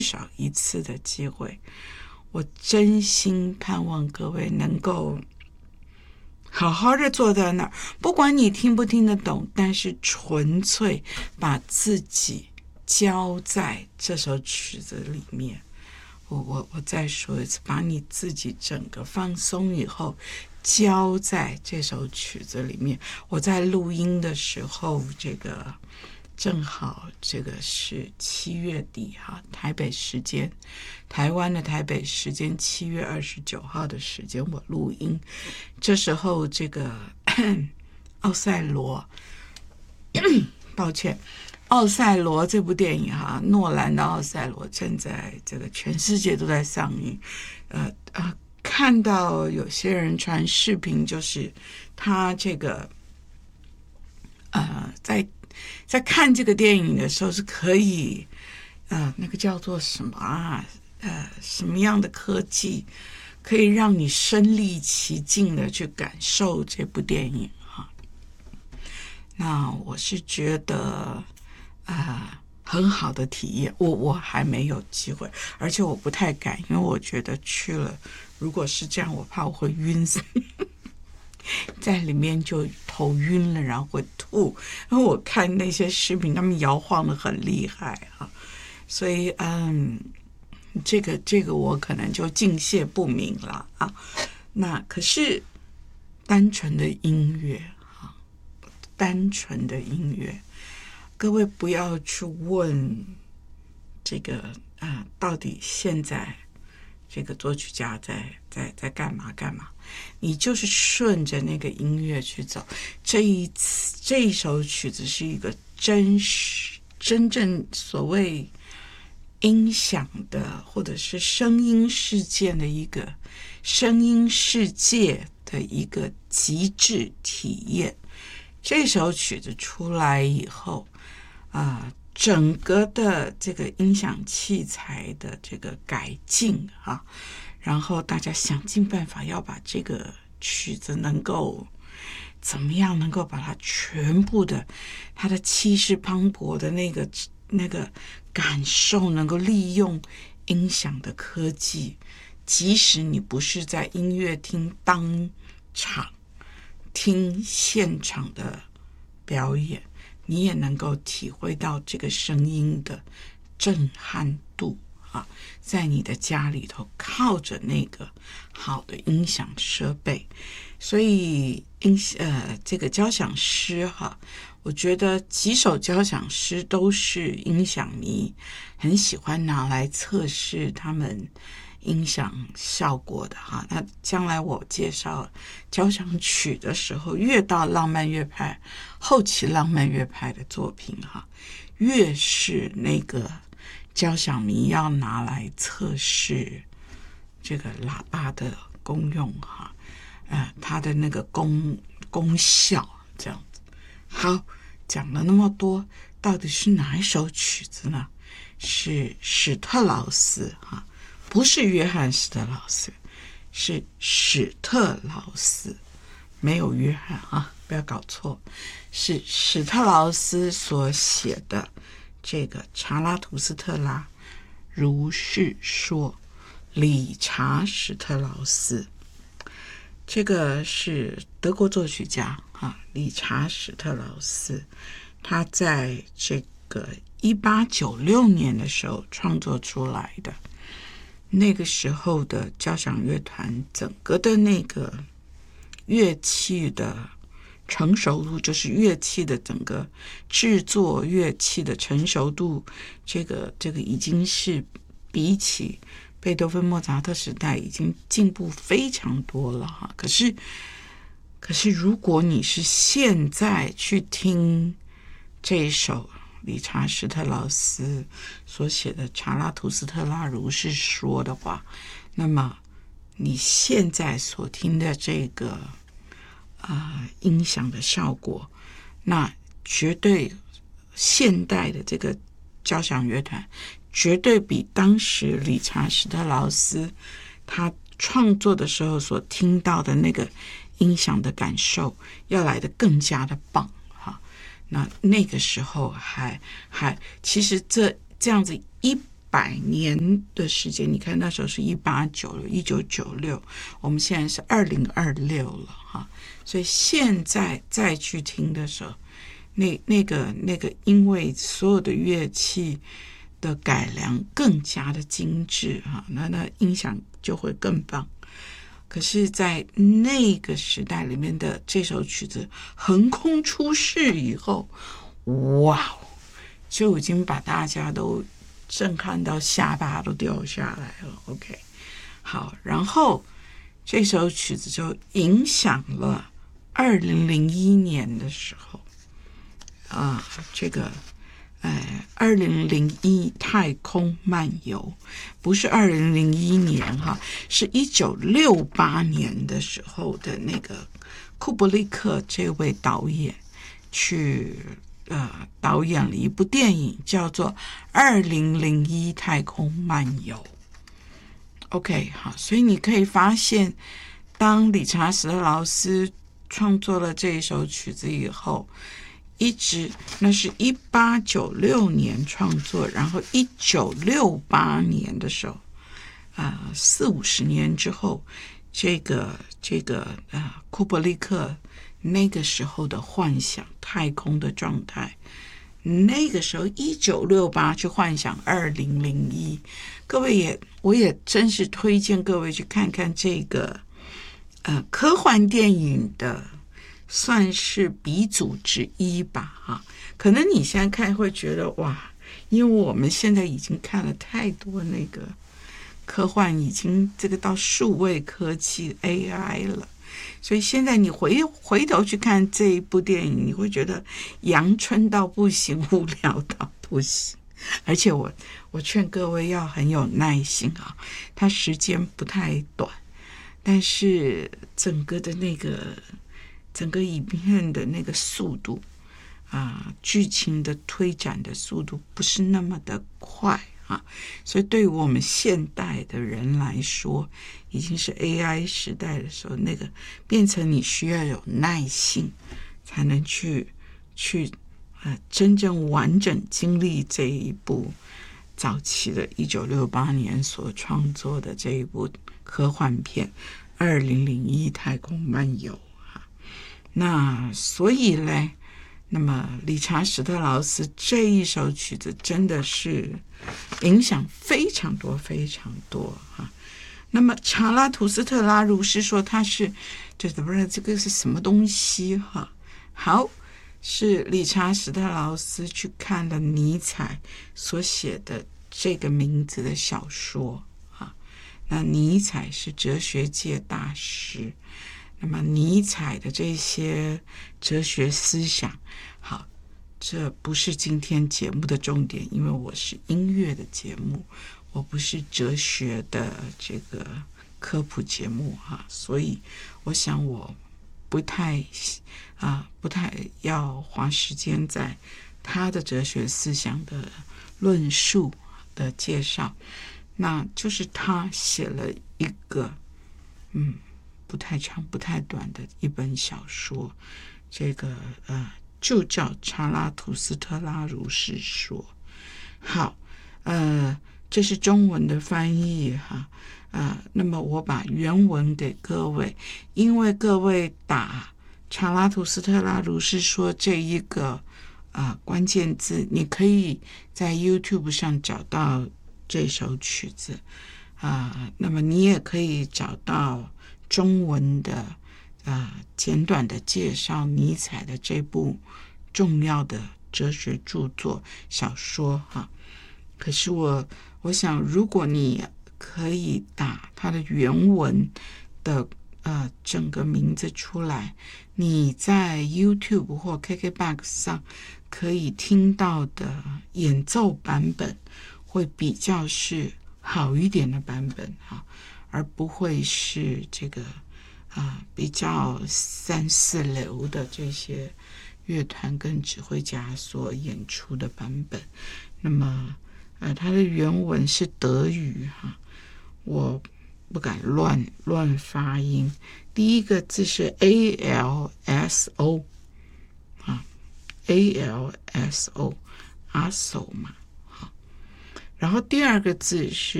少一次的机会。我真心盼望各位能够好好的坐在那儿，不管你听不听得懂，但是纯粹把自己交在这首曲子里面。我再说一次，把你自己整个放松以后交在这首曲子里面。我在录音的时候，这个正好这个是7月底哈，台北时间，台湾的台北时间7月29号的时间我录音。这时候这个奥赛罗抱歉，奥赛罗这部电影哈，诺兰的奥赛罗正在这个全世界都在上映。看到有些人传视频，就是他这个在看这个电影的时候是可以那个叫做什么啊什么样的科技可以让你身临其境的去感受这部电影哈。那我是觉得很好的体验，我还没有机会，而且我不太敢，因为我觉得去了，如果是这样，我怕我会晕死，在里面就头晕了，然后会吐。因为我看那些视频，他们摇晃的很厉害啊，所以这个我可能就敬谢不明了啊。那可是单纯的音乐啊，单纯的音乐。各位不要去问这个到底现在这个作曲家在干嘛，你就是顺着那个音乐去走。这一首曲子是一个真正所谓音响的或者是声音世界的一个极致体验。这首曲子出来以后整个的这个音响器材的这个改进然后大家想尽办法要把这个曲子能够怎么样，能够把它全部的它的气势磅礴的那个感受，能够利用音响的科技，即使你不是在音乐厅当场听现场的表演，你也能够体会到这个声音的震撼度在你的家里头靠着那个好的音响设备。所以这个交响诗我觉得几首交响诗都是音响迷很喜欢拿来测试他们音响效果的那将来我介绍交响曲的时候，越到浪漫乐派后期浪漫乐派的作品越是那个交响迷要拿来测试这个喇叭的功用它的那个功效这样子。好，讲了那么多，到底是哪一首曲子呢？是史特劳斯不是约翰史特劳斯，是史特劳斯，没有约翰不要搞错，是史特劳斯所写的这个查拉图斯特拉如是说，理查史特劳斯。这个是德国作曲家理查史特劳斯，他在这个1896年的时候创作出来的。那个时候的交响乐团整个的那个乐器的成熟度，就是乐器的整个制作乐器的成熟度，这个已经是比起贝多芬莫扎特时代已经进步非常多了可是如果你是现在去听这一首理查史特劳斯所写的查拉图斯特拉如是说的话，那么你现在所听的这个音响的效果，那绝对现代的这个交响乐团绝对比当时理查史特劳斯他创作的时候所听到的那个音响的感受要来得更加的棒那个时候还其实这样子 100年的时间。你看那时候是1996，我们现在是2026了哈，所以现在再去听的时候，那个，因为所有的乐器的改良更加的精致哈，那音响就会更棒。可是在那个时代里面的这首曲子横空出世以后，哇，就已经把大家都震撼到下巴都掉下来了。 OK， 好，然后这首曲子就影响了2001年的时候这个2001太空漫游，不是2001年哈，是1968年的时候的那个库布里克这位导演去导演了一部电影叫做2001太空漫游。 OK， 好，所以你可以发现当理查史特劳斯创作了这一首曲子以后，一直那是1896年创作，然后1968年的时候40-50年之后，这个库布里克那个时候的幻想太空的状态，那个时候1968去幻想2001，各位我也真是推荐各位去看看这个科幻电影的算是鼻祖之一吧哈。可能你现在看会觉得哇，因为我们现在已经看了太多那个科幻，已经这个到数位科技 AI 了，所以现在你回头去看这一部电影，你会觉得阳春到不行，无聊到不行。而且我劝各位要很有耐心啊，它时间不太短，但是整个影片的那个速度剧情的推展的速度不是那么的快所以对于我们现代的人来说，已经是 AI 时代的时候，那个变成你需要有耐性才能去真正完整经历这一部早期的1968年所创作的这一部科幻片2001太空漫游那所以呢，那么理查史特劳斯这一首曲子真的是影响非常多非常多那么查拉图斯特拉如是说他是这个是什么东西好，是理查史特劳斯去看了尼采所写的这个名字的小说那尼采是哲学界大师，那么尼采的这些哲学思想，好，这不是今天节目的重点，因为我是音乐的节目，我不是哲学的这个科普节目所以我想我不太要花时间在他的哲学思想的论述的介绍，那就是他写了一个不太长不太短的一本小说，这个就叫查拉图斯特拉如是说。好，这是中文的翻译那么我把原文给各位，因为各位打查拉图斯特拉如是说这一个关键字，你可以在 YouTube 上找到这首曲子那么你也可以找到中文的简短的介绍尼采的这部重要的哲学著作小说可是我想如果你可以打它的原文的整个名字出来，你在 YouTube 或 KKBOX 上可以听到的演奏版本会比较是好一点的版本而不会是这个比较3、4流的这些乐团跟指挥家所演出的版本。那么它的原文是德语我不敢乱发音，第一个字是 ALSO ALSO 阿手嘛然后第二个字是